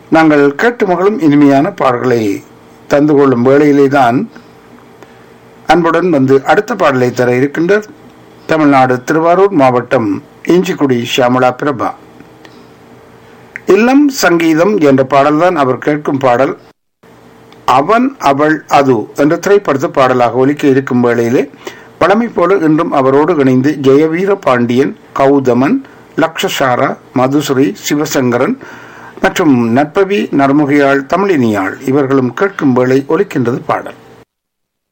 நாங்கள் கேட்டு மகளும் இனிமையான பாடல்களை தந்து கொள்ளும் வேளையிலே தான் அன்புடன் வந்து அடுத்த பாடலை தர இருக்கின்ற தமிழ்நாடு திருவாரூர் மாவட்டம் இஞ்சிக்குடி ஷியாமளா பிரபா. இல்லம் சங்கீதம் என்ற பாடல்தான் அவர் கேட்கும் பாடல். அவன் அவள் அது என்ற திரைப்படத்து பாடலாக ஒலிக்க இருக்கும் வேளையிலே பழமை போல இன்றும் அவரோடு இணைந்து ஜெயவீர பாண்டியன், கௌதமன், லக்ஷசாரா, மதுஸ்ரீ, சிவசங்கரன் மற்றும் நட்பவி, நர்முகையாள், தமிழினியாள் இவர்களும் கேட்கும் வேளை ஒலிக்கின்றது பாடல்.